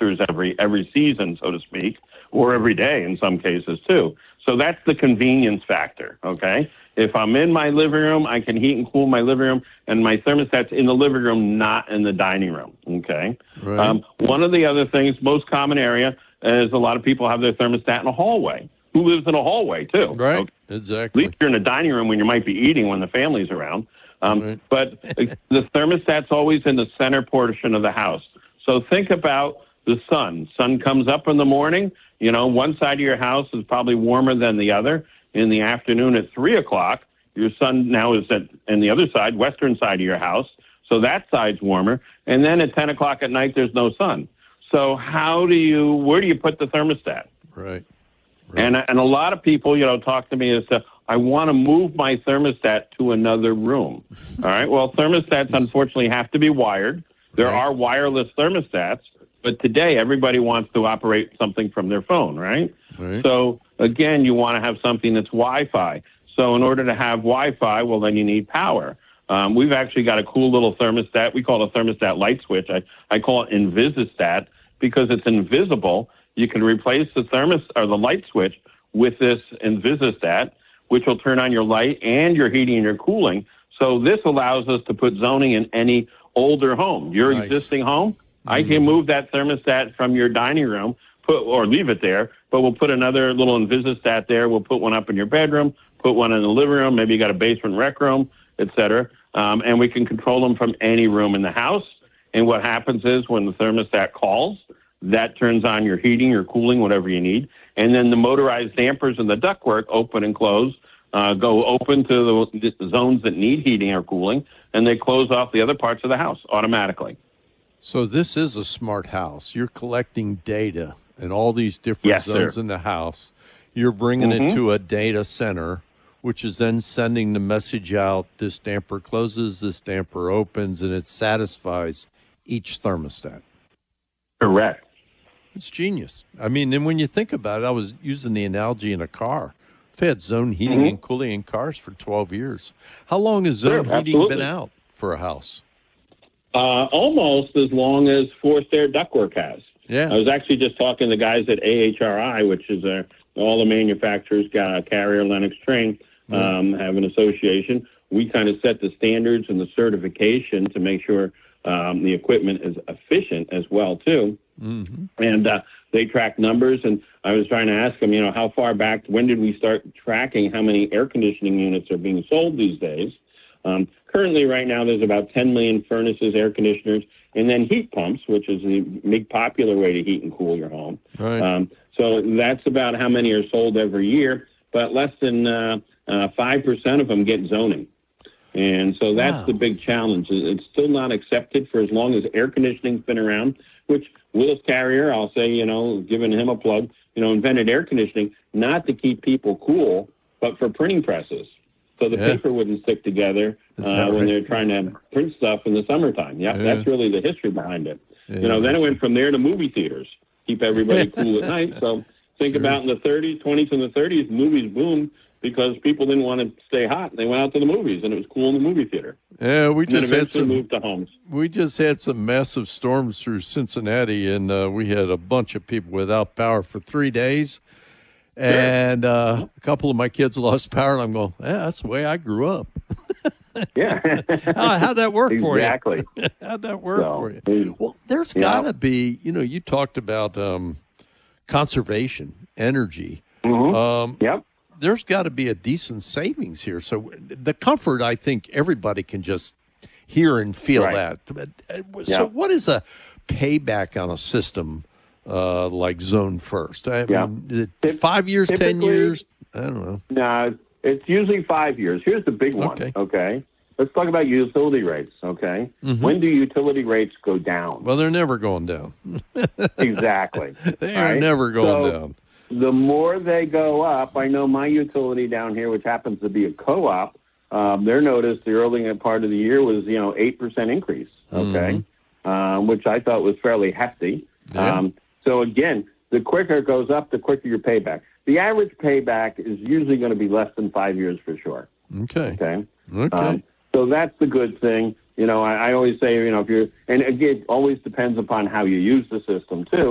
temperatures every season, so to speak, or every day in some cases too. So that's the convenience factor, okay? If I'm in my living room, I can heat and cool my living room, and my thermostat's in the living room, not in the dining room, okay? Right. One of the other things, most common area, is a lot of people have their thermostat in a hallway. Who lives in a hallway, too? Right, Okay? exactly. At least you're in a dining room when you might be eating when the family's around. Right. But the thermostat's always in the center portion of the house. So think about the sun. Sun comes up in the morning. You know, one side of your house is probably warmer than the other. In the afternoon at 3 o'clock, your sun now is in the other side, western side of your house. So that side's warmer. And then at 10 o'clock at night, there's no sun. So where do you put the thermostat? Right. And a lot of people, talk to me as to, I want to move my thermostat to another room. All right. Well, thermostats unfortunately have to be wired. There are wireless thermostats, but today everybody wants to operate something from their phone, right? So again, you want to have something that's Wi-Fi. So in order to have Wi-Fi, well, then you need power. We've actually got a cool little thermostat. We call it a thermostat light switch. I call it Invisistat because it's invisible. You can replace the the light switch with this Invisistat, which will turn on your light and your heating and your cooling. So this allows us to put zoning in any older home. Your existing home, I can move that thermostat from your dining room, or leave it there, but we'll put another little Invisistat there. We'll put one up in your bedroom, put one in the living room. Maybe you got a basement rec room, et cetera. And we can control them from any room in the house. And what happens is when the thermostat calls, that turns on your heating, your cooling, whatever you need. And then the motorized dampers and the ductwork open and close, go open to the zones that need heating or cooling, and they close off the other parts of the house automatically. So this is a smart house. You're collecting data in all these different zones in the house. You're bringing it to a data center, which is then sending the message out, this damper closes, this damper opens, and it satisfies each thermostat. Correct. It's genius. I mean, and when you think about it, I was using the analogy in a car. I've had zone heating and cooling in cars for 12 years. How long has zone heating been out for a house? Almost as long as forced air ductwork has. Yeah. I was actually just talking to the guys at AHRI, which is all the manufacturers, Carrier, Lennox, Trane, have an association. We kind of set the standards and the certification to make sure the equipment is efficient as well, too. And they track numbers. And I was trying to ask them, how far back, when did we start tracking how many air conditioning units are being sold these days? Currently, right now, there's about 10 million furnaces, air conditioners, and then heat pumps, which is the big popular way to heat and cool your home. Right. So that's about how many are sold every year, but less than 5% of them get zoning. And so that's the big challenge. It's still not accepted for as long as air conditioning's been around, which Willis Carrier, I'll say, giving him a plug, invented air conditioning not to keep people cool, but for printing presses. So the paper wouldn't stick together when they're trying to print stuff in the summertime. That's really the history behind it. Then it went from there to movie theaters, keep everybody cool at night. So think about in the 20s and the 30s, movies boomed because people didn't want to stay hot. They went out to the movies, and it was cool in the movie theater. Yeah, we just had some moved to homes. We just had some massive storms through Cincinnati, and we had a bunch of people without power for 3 days. And a couple of my kids lost power, and I'm going, that's the way I grew up. How'd that work for you? Exactly. How'd that work for you? Well, there's got to be, you talked about conservation, energy. There's got to be a decent savings here. So the comfort, I think everybody can just hear and feel that. So what is a payback on a system like Zone First? I mean, 5 years, 10 years? I don't know. No, it's usually 5 years. Here's the big one, okay? Let's talk about utility rates, okay? When do utility rates go down? Well, they're never going down. Exactly. They are never going down. The more they go up, I know my utility down here, which happens to be a co-op, their notice the early part of the year was, 8% increase, okay? Which I thought was fairly hefty. So again, the quicker it goes up, the quicker your payback. The average payback is usually going to be less than 5 years for sure. Okay. So that's the good thing. I always say, if you're, and again, it always depends upon how you use the system too.